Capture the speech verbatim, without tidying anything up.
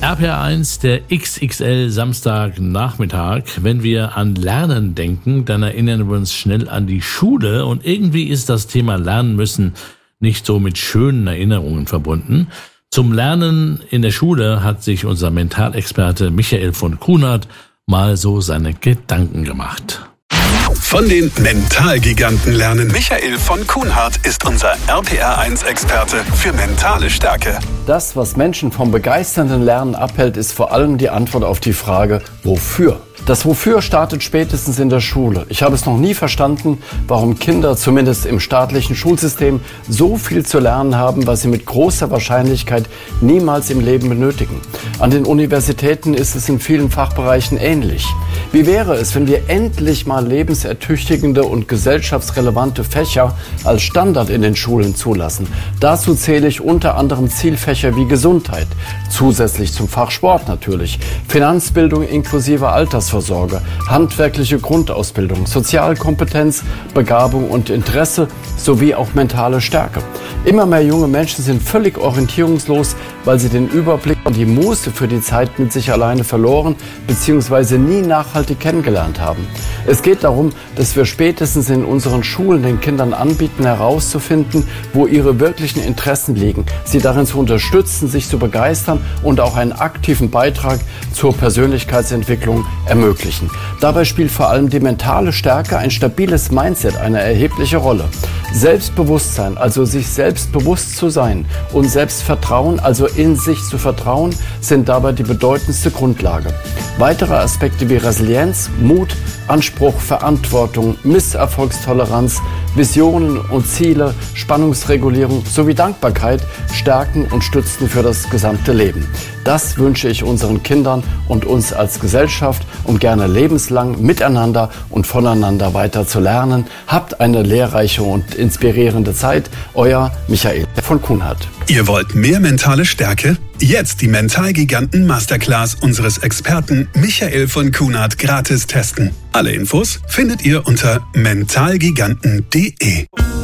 R P R eins, der X X L Samstagnachmittag. Wenn wir an Lernen denken, dann erinnern wir uns schnell an die Schule und irgendwie ist das Thema Lernen müssen nicht so mit schönen Erinnerungen verbunden. Zum Lernen in der Schule hat sich unser Mentalexperte Michael von Kuhnert mal so seine Gedanken gemacht. Von den Mentalgiganten lernen. Michael von Kuhnert ist unser R P R eins Experte für mentale Stärke. Das, was Menschen vom begeisternden Lernen abhält, ist vor allem die Antwort auf die Frage, wofür? Das Wofür startet spätestens in der Schule. Ich habe es noch nie verstanden, warum Kinder, zumindest im staatlichen Schulsystem, so viel zu lernen haben, was sie mit großer Wahrscheinlichkeit niemals im Leben benötigen. An den Universitäten ist es in vielen Fachbereichen ähnlich. Wie wäre es, wenn wir endlich mal lebensertüchtigende und gesellschaftsrelevante Fächer als Standard in den Schulen zulassen? Dazu zähle ich unter anderem Zielfächer wie Gesundheit, zusätzlich zum Fach Sport natürlich, Finanzbildung inklusive Altersvorsorge, handwerkliche Grundausbildung, Sozialkompetenz, Begabung und Interesse sowie auch mentale Stärke. Immer mehr junge Menschen sind völlig orientierungslos, weil sie den Überblick und die Muße für die Zeit mit sich alleine verloren bzw. nie nachhaltig kennengelernt haben. Es geht darum, dass wir spätestens in unseren Schulen den Kindern anbieten, herauszufinden, wo ihre wirklichen Interessen liegen, sie darin zu unterstützen, sich zu begeistern und auch einen aktiven Beitrag zur Persönlichkeitsentwicklung ermöglichen. Dabei spielt vor allem die mentale Stärke, ein stabiles Mindset, eine erhebliche Rolle. Selbstbewusstsein, also sich selbst bewusst zu sein, und Selbstvertrauen, also in sich zu vertrauen, sind dabei die bedeutendste Grundlage. Weitere Aspekte wie Resilienz, Mut, Anspruch, Verantwortung, Misserfolgstoleranz, Visionen und Ziele, Spannungsregulierung sowie Dankbarkeit stärken und stützen für das gesamte Leben. Das wünsche ich unseren Kindern und uns als Gesellschaft, um gerne lebenslang miteinander und voneinander weiter zu lernen. Habt eine lehrreiche und inspirierende Zeit. Euer Michael von Kuhnert. Ihr wollt mehr mentale Stärke? Jetzt die Mentalgiganten Masterclass unseres Experten Michael von Kuhnert gratis testen. Alle Infos findet ihr unter mentalgiganten punkt de.